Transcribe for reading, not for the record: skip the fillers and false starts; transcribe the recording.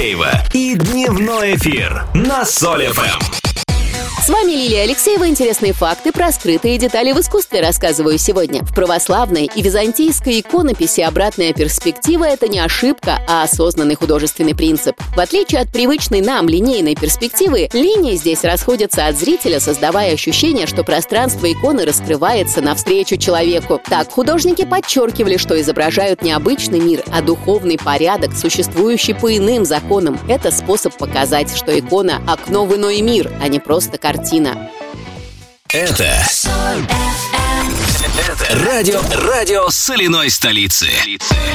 Алексеева и дневной эфир на Соль ФМ. С вами Лилия Алексеева. Интересные факты про скрытые детали в искусстве рассказываю сегодня. В православной и византийской иконописи обратная перспектива – это не ошибка, а осознанный художественный принцип. В отличие от привычной нам линейной перспективы, линии здесь расходятся от зрителя, создавая ощущение, что пространство иконы раскрывается навстречу человеку. Так, художники подчеркивали, что изображают не обычный мир, а духовный порядок, существующий по иным законам. Это способ показать, что икона – окно в иной мир, а не просто картина. Это радио соляной столицы.